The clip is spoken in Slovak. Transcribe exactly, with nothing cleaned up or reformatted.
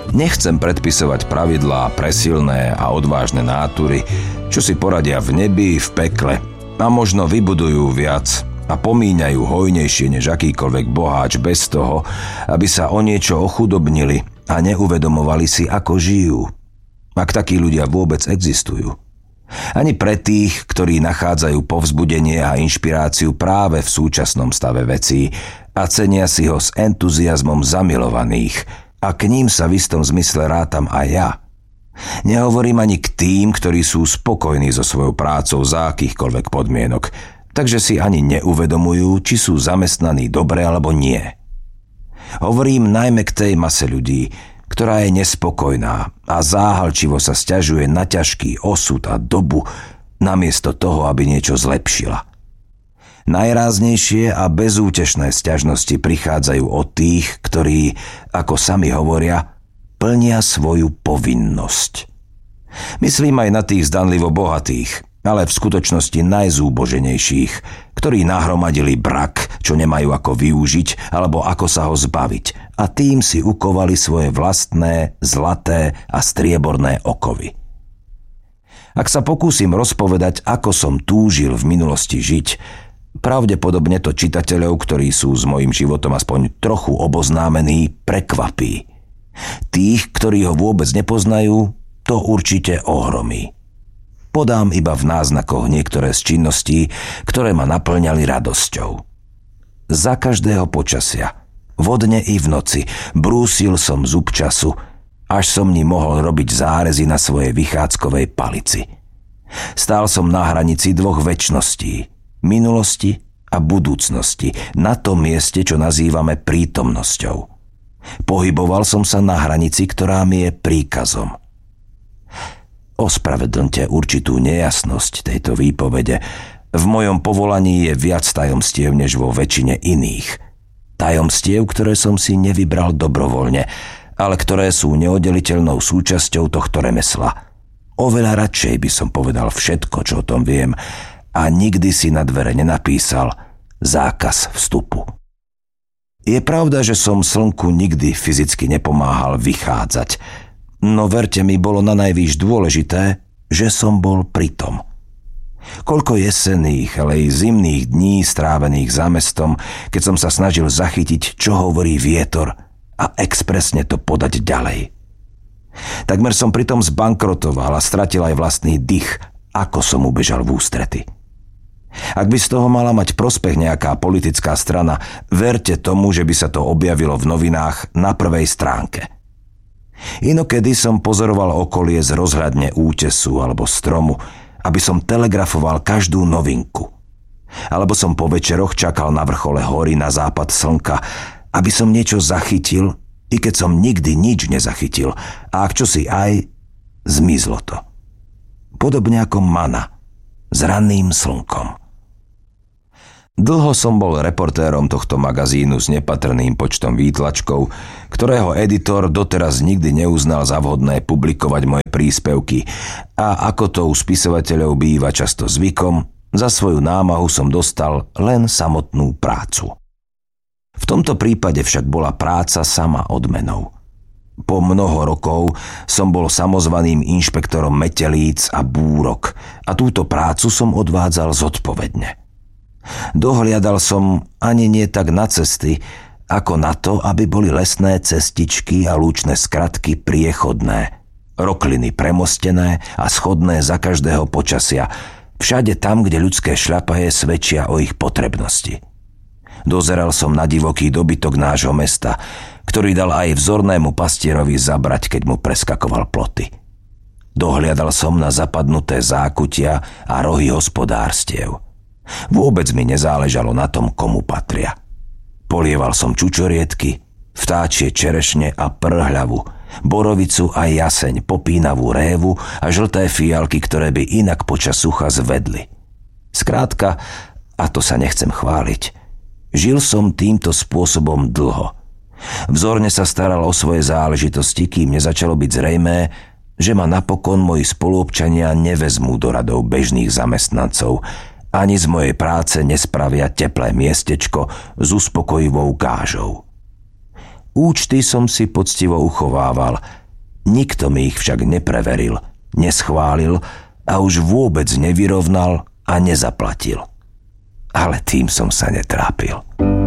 Nechcem predpisovať pravidlá pre silné a odvážne nátury, čo si poradia v nebi, v pekle a možno vybudujú viac a pomíňajú hojnejšie než akýkoľvek boháč bez toho, aby sa o niečo ochudobnili a neuvedomovali si, ako žijú. Ak takí ľudia vôbec existujú. Ani pre tých, ktorí nachádzajú povzbudenie a inšpiráciu práve v súčasnom stave vecí a cenia si ho s entuziazmom zamilovaných, a k ním sa v istom zmysle rátam aj ja. Nehovorím ani k tým, ktorí sú spokojní so svojou prácou za akýchkoľvek podmienok, takže si ani neuvedomujú, či sú zamestnaní dobre alebo nie. Hovorím najmä k tej mase ľudí, ktorá je nespokojná a záhalčivo sa sťažuje na ťažký osud a dobu, namiesto toho, aby niečo zlepšila. Najráznejšie a bezútešné sťažnosti prichádzajú od tých, ktorí, ako sami hovoria, plnia svoju povinnosť. Myslím aj na tých zdanlivo bohatých, ale v skutočnosti najzúboženejších, ktorí nahromadili brak, čo nemajú ako využiť alebo ako sa ho zbaviť, a tým si ukovali svoje vlastné, zlaté a strieborné okovy. Ak sa pokúsim rozpovedať, ako som túžil v minulosti žiť, pravdepodobne to čitateľov, ktorí sú s mojím životom aspoň trochu oboznámení, prekvapí. Tých, ktorí ho vôbec nepoznajú, to určite ohromí. Podám iba v náznakoch niektoré z činností, ktoré ma naplňali radosťou. Za každého počasia, vodne i v noci, brúsil som zub času, až som ním mohol robiť zárezy na svojej vychádzkovej palici. Stál som na hranici dvoch večností, minulosti a budúcnosti, na tom mieste, čo nazývame prítomnosťou. Pohyboval som sa na hranici, ktorá mi je príkazom. Ospravedlňte určitú nejasnosť tejto výpovede. V mojom povolaní je viac tajomstiev než vo väčšine iných. Tajomstiev, ktoré som si nevybral dobrovoľne, ale ktoré sú neoddeliteľnou súčasťou tohto remesla. Oveľa radšej by som povedal všetko, čo o tom viem, a nikdy si na dvere nenapísal zákaz vstupu. Je pravda, že som slnku nikdy fyzicky nepomáhal vychádzať, no verte mi, bolo nanajvýš dôležité, že som bol pritom. Koľko jesenných, ale i zimných dní strávených za mestom, keď som sa snažil zachytiť, čo hovorí vietor a expresne to podať ďalej. Takmer som pritom zbankrotoval a stratil aj vlastný dých, ako som ubežal v ústrety. Ak by z toho mala mať prospech nejaká politická strana, verte tomu, že by sa to objavilo v novinách na prvej stránke. Inokedy som pozoroval okolie z rozhľadne útesu alebo stromu, aby som telegrafoval každú novinku. Alebo som po večeroch čakal na vrchole hory na západ slnka, aby som niečo zachytil, i keď som nikdy nič nezachytil, a ak čosi aj, zmizlo to. Podobne ako mana s ranným slnkom. Dlho som bol reportérom tohto magazínu s nepatrným počtom výtlačkov, ktorého editor doteraz nikdy neuznal za vhodné publikovať moje príspevky, a ako to u spisovateľov býva často zvykom, za svoju námahu som dostal len samotnú prácu. V tomto prípade však bola práca sama odmenou. Po mnoho rokov som bol samozvaným inšpektorom metelíc a búrok a túto prácu som odvádzal zodpovedne. Dohliadal som ani nie tak na cesty, ako na to, aby boli lesné cestičky a lúčne skratky priechodné, rokliny premostené a schodné za každého počasia, všade tam, kde ľudské šľapaje svedčia o ich potrebnosti. Dozeral som na divoký dobytok nášho mesta, ktorý dal aj vzornému pastierovi zabrať, keď mu preskakoval ploty. Dohliadal som na zapadnuté zákutia a rohy hospodárstiev. Vôbec mi nezáležalo na tom, komu patria. Polieval som čučoriedky, vtáčie čerešne a prhľavu, borovicu a jaseň, popínavú révu a žlté fialky, ktoré by inak počas sucha zvedli. Skrátka, a to sa nechcem chváliť, žil som týmto spôsobom dlho. Vzorne sa staral o svoje záležitosti, kým nezačalo byť zrejmé, že ma napokon moji spoluobčania nevezmú do radov bežných zamestnancov, ani z mojej práce nespravia teplé miestečko s uspokojivou gážou. Účty som si poctivo uchovával. Nikto mi ich však nepreveril, neschválil a už vôbec nevyrovnal a nezaplatil. Ale tým som sa netrápil.